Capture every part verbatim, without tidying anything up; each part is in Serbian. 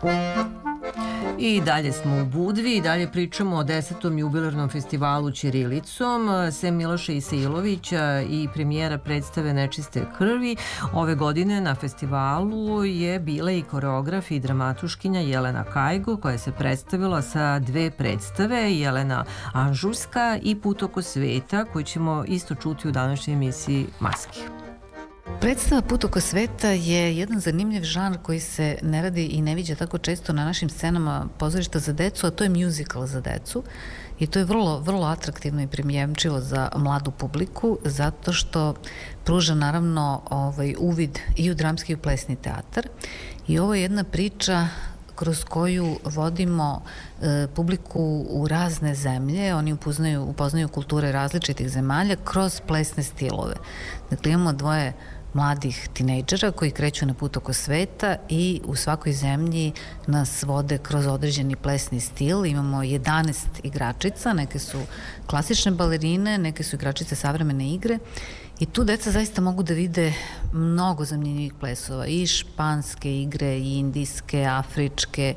I dalje smo u Budvi i dalje pričamo o desetom jubilarnom festivalu ćirilicom. Sem Miloša Isailovića i premijera predstave Nečiste krvi, ove godine na festivalu je bila i koreograf i dramatuškinja Jelena Kajgo, koja se predstavila sa dve predstave, Jelena Anžujska i Put oko sveta, koju ćemo isto čuti u današnjoj emisiji Maski. Predstava Put oko sveta je jedan zanimljiv žanr koji se ne radi i ne viđa tako često na našim scenama pozorišta za decu, a to je musical za decu. I to je vrlo, vrlo atraktivno i primjemčivo za mladu publiku, zato što pruža naravno ovaj, uvid i u dramski i u plesni teatar. I ovo je jedna priča kroz koju vodimo e, publiku u razne zemlje, oni upoznaju, upoznaju kulture različitih zemalja kroz plesne stilove. Dakle, imamo dvoje mladih tinejdžera koji kreću na put oko sveta i u svakoj zemlji nas vode kroz određeni plesni stil. Imamo jedanaest igračica, neke su klasične balerine, neke su igračice savremene igre i tu deca zaista mogu da vide mnogo zanimljivih plesova, i španske igre, i indijske, afričke,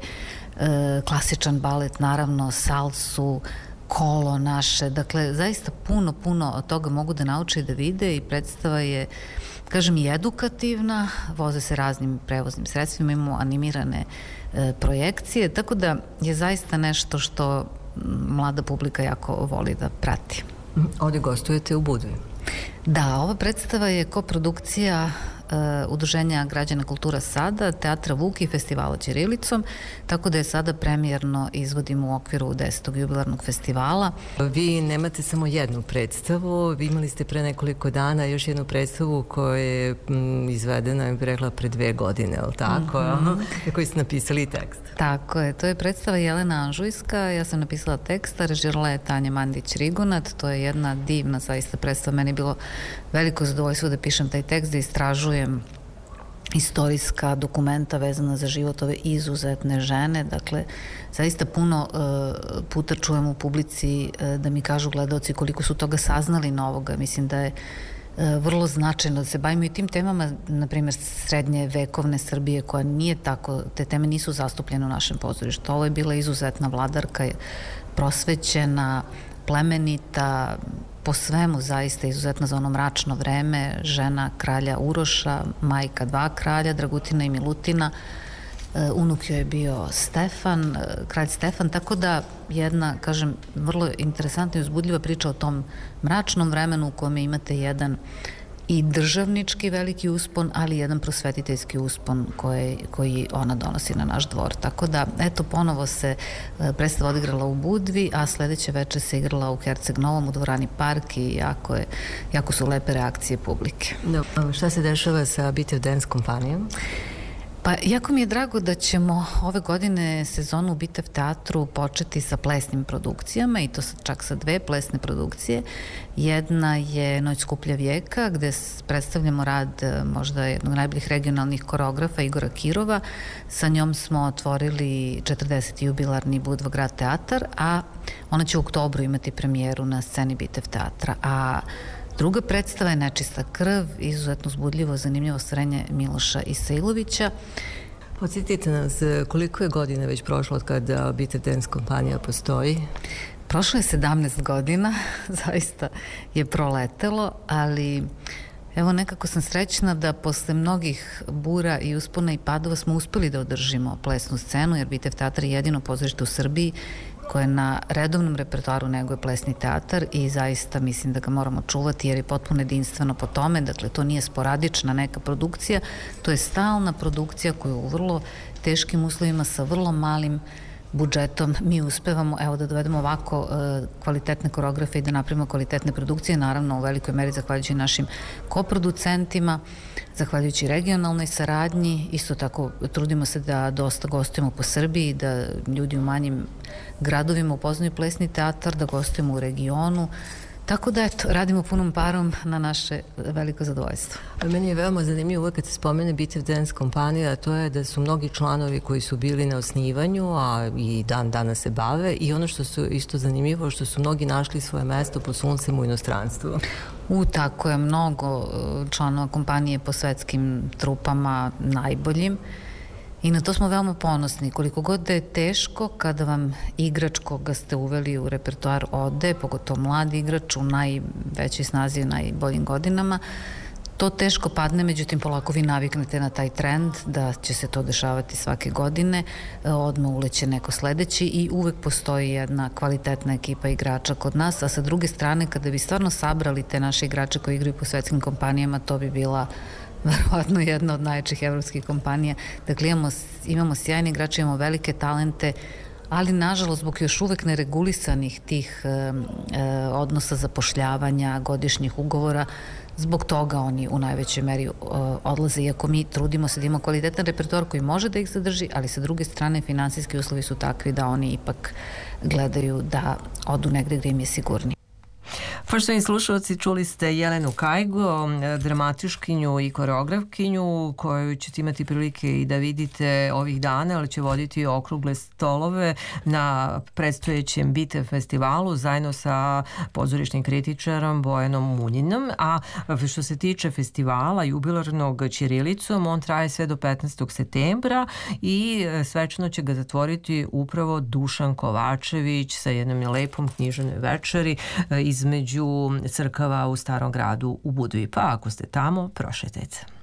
e, klasičan balet, naravno, salsu, kolo naše, dakle, zaista puno, puno od toga mogu da nauče i da vide i predstava je, kažem, i edukativna, voze se raznim prevoznim sredstvima, imamo animirane e, projekcije, tako da je zaista nešto što mlada publika jako voli da prati. Ovdje gostujete u Budvi. Da, ova predstava je koprodukcija uh, Udruženja građana kultura Sada, Teatra Vuk i festivala ćirilicom, tako da je sada premijerno izvodimo u okviru desetog jubilarnog festivala. Vi nemate samo jednu predstavu, vi imali ste pre nekoliko dana još jednu predstavu koja je m, izvedena, ja bih rekla, pre dve godine, je li tako? Mm-hmm. Koji ste napisali tekst? Tako je, to je predstava Jelena Anžujska, ja sam napisala tekst, a režirala je Tanja Mandić-Rigonat, to je jedna divna zaista predstava, meni je bilo veliko zadovoljstvo da pišem taj tekst, da istražujem istorijska dokumenta vezana za život ove izuzetne žene, dakle zaista puno uh, puta čujem u publici uh, da mi kažu gledaoci koliko su toga saznali novoga, mislim da je uh, vrlo značajno da se bavimo i tim temama, na primjer srednje vekovne Srbije koja nije tako, te teme nisu zastupljene u našem pozorištu. Ovo je bila izuzetna vladarka, prosvećena, plemenita, po svemu zaista izuzetna za ono mračno vreme, žena kralja Uroša, majka dva kralja, Dragutina i Milutina, unuk joj je bio Stefan, kralj Stefan, tako da jedna, kažem, vrlo interesantna i uzbudljiva priča o tom mračnom vremenu u kome imate jedan i državnički veliki uspon, ali jedan prosvetiteljski uspon koji, koji ona donosi na naš dvor. Tako da, eto, ponovo se predstava odigrala u Budvi, a sledeće veče se igrala u Herceg Novom, u dvorani Park i jako, je, jako su lepe reakcije publike. Da, šta se dešava sa Bitev Dance kompanijom? Pa jako mi je drago da ćemo ove godine sezonu u Bitev teatru početi sa plesnim produkcijama i to čak sa dve plesne produkcije. Jedna je Noć skuplja vijeka gde predstavljamo rad možda jednog najboljih regionalnih koreografa Igora Kirova. Sa njom smo otvorili četrdeseti jubilarni Budva grad teatar, a ona će u oktobru imati premijeru na sceni Bitev teatra. A druga predstava je Nečista krv, izuzetno uzbudljivo, zanimljivo stvarenje Miloša Isailovića. Podsjetite nas, koliko je godina već prošlo od kada Bitev Dance kompanija postoji? Prošlo je sedamnaest godina, zaista je proletelo, ali evo nekako sam srećna da posle mnogih bura i uspona i padova smo uspeli da održimo plesnu scenu, jer Bitev teatar je jedino pozorište u Srbiji koje na redovnom repertoaru neguje plesni teatar i zaista mislim da ga moramo čuvati jer je potpuno jedinstveno po tome, dakle to nije sporadična neka produkcija, to je stalna produkcija koju u vrlo teškim uslovima sa vrlo malim budžetom mi uspevamo, evo, da dovedemo ovako e, kvalitetne koreografe i da napravimo kvalitetne produkcije, naravno u velikoj meri zahvaljujući našim koproducentima, zahvaljujući regionalnoj saradnji, isto tako trudimo se da dosta gostujemo po Srbiji, da ljudi u manjim gradovima upoznaju plesni teatar, da gostujemo u regionu. Tako da, eto, radimo punom parom na naše veliko zadovoljstvo. Meni je veoma zanimljivo uvek kad se spomene Bitev Dance kompanija, a to je da su mnogi članovi koji su bili na osnivanju, a i dan danas se bave, i ono što su isto zanimljivo, što su mnogi našli svoje mesto pod suncem u inostranstvu. U, tako je, mnogo članova kompanije po svetskim trupama najboljim. I na to smo veoma ponosni. Koliko god da je teško kada vam igrač koga ste uveli u repertoar ode, pogotovo mladi igrač u najvećoj snazi, u najboljim godinama, to teško padne, međutim polako vi naviknete na taj trend da će se to dešavati svake godine, odmah uleće neko sledeći i uvek postoji jedna kvalitetna ekipa igrača kod nas, a sa druge strane kada bi stvarno sabrali te naše igrače koji igraju po svetskim kompanijama, to bi bila verovatno jedna od najjačih evropskih kompanija. Dakle, imamo, imamo sjajne igrače, imamo velike talente, ali nažalost zbog još uvek neregulisanih tih e, e, odnosa zapošljavanja, godišnjih ugovora, zbog toga oni u najvećoj meri e, odlaze, iako mi trudimo se da imamo kvalitetan repertoar koji može da ih zadrži, ali sa druge strane finansijski uslovi su takvi da oni ipak gledaju da odu negde gde im je sigurnije. Poštovani slušalci, čuli ste Jelenu Kajgo, dramatičkinju i koreografkinju koju ćete imati prilike i da vidite ovih dana, ali će voditi okrugle stolove na predstojećem Bite festivalu zajedno sa pozorišnim kritičarom Bojanom Munjinom. A što se tiče festivala jubilarnog ćirilicom, on traje sve do petnaestog septembra i svečano će ga zatvoriti upravo Dušan Kovačević sa jednom lepom književnoj večeri između crkava u Starom gradu u Budvi. Pa ako ste tamo, prošetajte.